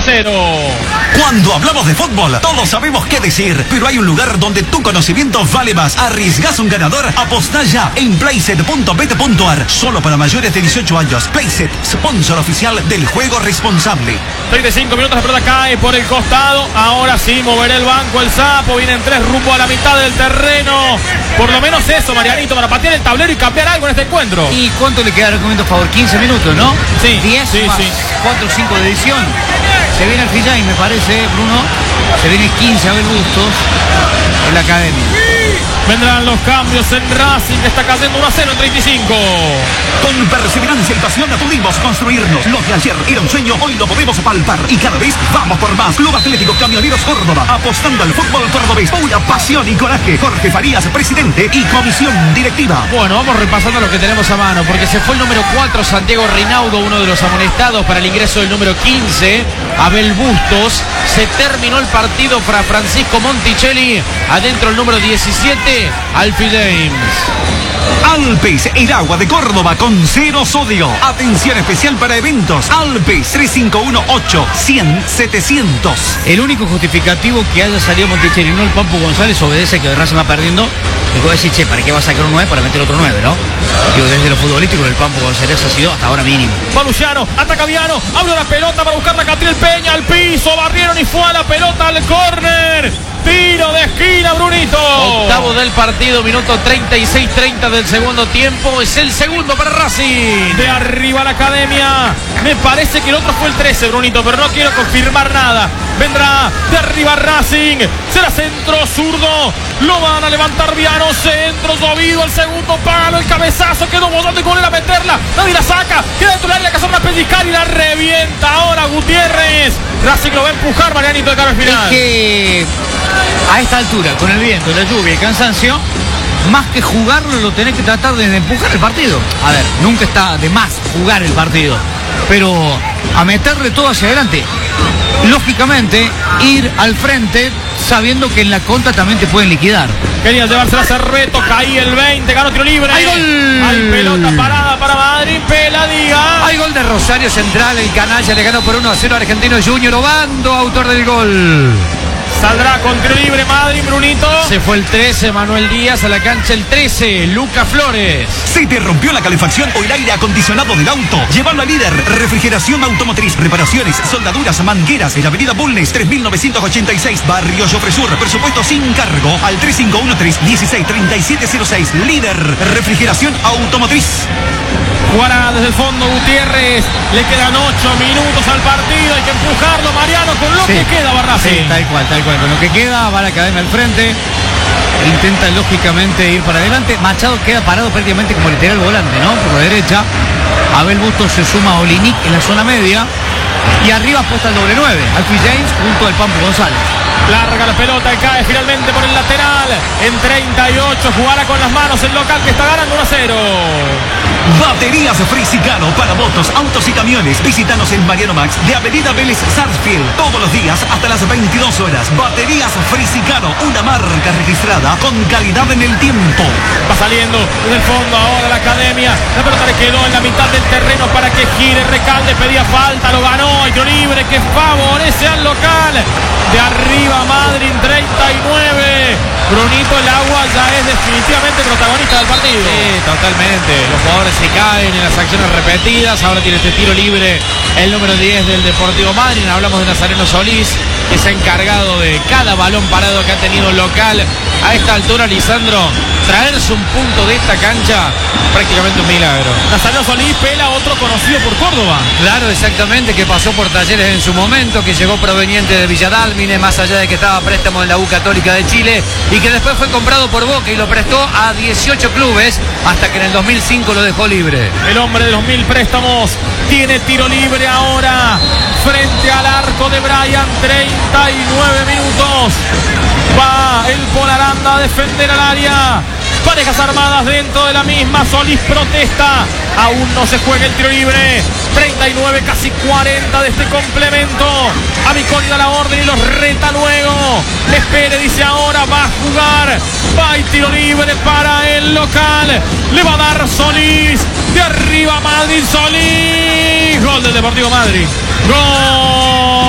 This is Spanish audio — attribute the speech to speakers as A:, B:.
A: 0.
B: Cuando hablamos de fútbol, todos sabemos qué decir, pero hay un lugar donde tu conocimiento vale más. ¿Arriesgás un ganador? Apostá ya en playset.bet.ar. Solo para mayores de 18 años. Playset, sponsor oficial del juego responsable.
A: 35 minutos, la pelota cae por el costado. Ahora sí, moverá el banco el Sapo. Vienen 3 rumbo a la mitad del terreno. Por lo menos eso, Marianito, para patear el tablero y cambiar algo en este encuentro.
C: ¿Y cuánto le queda, recomiendo a favor? 15 minutos, ¿no?
A: Sí,
C: 10
A: sí,
C: más
A: sí.
C: 4 o 5 de edición. Se viene al Fillay, me parece, Bruno. Se viene 15 Abel Bustos en la academia.
A: Vendrán los cambios en Racing, que está cayendo 1-0 en 35.
B: Con perseverancia y pasión pudimos construirnos. Lo que ayer era un sueño, hoy lo podemos palpar. Y cada vez vamos por más. Club Atlético Camioneros Córdoba, apostando al fútbol cordobés. Pura pasión y coraje. Jorge Farías, presidente y comisión directiva.
D: Bueno, vamos repasando lo que tenemos a mano, porque se fue el número 4, Santiago Reinaudo, uno de los amonestados para el ingreso del número 15, Abel Bustos. Se terminó el partido para Francisco Monticelli. Adentro el número 17, Alfie James.
B: Alpes, el agua de Córdoba con 0 sodio. Atención especial para eventos. Alpes 3518-100-700.
C: El único justificativo que haya salido Monticelli, no el Pampo González, obedece que Racing va perdiendo. Y puedo decir, che, ¿para qué va a sacar un 9 para meter otro 9, no? Digo, desde lo futbolístico, el Pampo González ha sido hasta ahora mínimo.
A: Va Luciano, ataca Viano, abre la pelota para buscar la Catriel Peña al piso, barrieron y fue a la pelota al córner. Tiro de esquina, Brunito.
D: Octavo del partido, minuto 36-30 del segundo tiempo. Es el segundo para Racing.
A: De arriba la academia. Me parece que el otro fue el 13, Brunito, pero no quiero confirmar nada. Vendrá de arriba Racing. Será centro zurdo. Lo van a levantar Viano. Centro subido al segundo palo. El cabezazo quedó botando y con él a meterla. Nadie la saca. Queda dentro del área, que sobra pellizcar y la revienta ahora Gutiérrez. Racing lo va a empujar, Marianito, de cara al final.
C: Es que a esta altura, con el viento, la lluvia y el cansancio, más que jugarlo, lo tenés que tratar de empujar el partido. A ver, nunca está de más jugar el partido, pero a meterle todo hacia adelante. Lógicamente, ir al frente sabiendo que en la contra también te pueden liquidar.
A: Quería llevársela a Cerveto, caía el 20, ganó tiro libre.
C: ¡Hay gol!
A: Hay pelota parada para Madrid, Peladiga.
C: Hay gol de Rosario Central, el canalla le ganó por 1-0 a Argentino Junior. Obando, autor del gol.
A: Saldrá con tiro libre Madrid, Brunito.
D: Se fue el 13, Manuel Díaz, a la cancha el 13, Lucas Flores.
B: ¿Se te rompió la calefacción o el aire acondicionado del auto? Llévalo a Líder Refrigeración Automotriz. Reparaciones, soldaduras, mangueras. En Avenida Bulnes, 3986, Barrio Jofresur. Presupuesto sin cargo al 3513-163706. Líder Refrigeración Automotriz.
A: Jugará desde el fondo Gutiérrez. Le quedan 8 minutos al partido. Hay que empujarlo, Mariano, con lo que queda Barracín.
C: Sí, tal cual. Con lo que queda, va la academia al frente. Intenta lógicamente ir para adelante. Machado queda parado prácticamente como lateral volante, ¿no? Por la derecha. Abel Bustos se suma a Olinic en la zona media. Y arriba apuesta el doble 9. Alfie James junto al Pampo González.
A: Larga la pelota y cae finalmente por el lateral. En 38 jugará con las manos el local, que está ganando 1-0.
B: Baterías Frisicano para motos, autos y camiones. Visítanos en Mariano Max de Avenida Vélez Sarsfield todos los días hasta las 22 horas. Baterías Frisicano, una marca registrada con calidad en el tiempo.
A: Va saliendo desde el fondo ahora la academia. La pelota le quedó en la mitad del terreno para que gire. Recalde pedía falta, lo ganó. Hay tiro libre que favorece al local. De arriba Madrid, 39. Brunito, el agua ya es definitivamente protagonista del partido.
D: Sí, totalmente. Los jugadores se caen en las acciones repetidas. Ahora tiene este tiro libre el número 10 del Deportivo Madryn. Hablamos de Nazareno Solís, que se ha encargado de cada balón parado que ha tenido el local. A esta altura, Lisandro, traerse un punto de esta cancha, prácticamente un milagro.
A: Nazareno Solís, Pela, otro conocido por Córdoba.
C: Claro, exactamente, que pasó por Talleres en su momento, que llegó proveniente de Villadálmine, más allá de que estaba a préstamo en la U Católica de Chile, y que después fue comprado por Boca y lo prestó a 18 clubes, hasta que en el 2005 lo dejó libre.
A: El hombre de los 1000 préstamos tiene tiro libre ahora frente al arco de Brian. 39 minutos. Va el Polaranda a defender al área. Parejas armadas dentro de la misma. Solís protesta. Aún no se juega el tiro libre. 39, casi 40 de este complemento. Aviconi da la orden y los reta luego. Espere, dice ahora, va a jugar. Va y tiro libre para el local. Le va a dar Solís. De arriba Madrid, Solís. Gol del Deportivo Madrid. Gol.